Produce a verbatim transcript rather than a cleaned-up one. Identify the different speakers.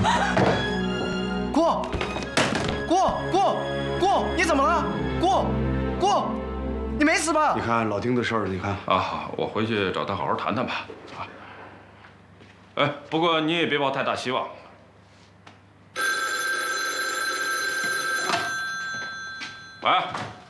Speaker 1: 姑，姑，姑，姑，你怎么了？姑，姑，你没死吧？
Speaker 2: 你看老丁的事儿，你看
Speaker 3: 啊，好，我回去找他好好谈谈吧。啊，哎，不过你也别抱太大希望。喂。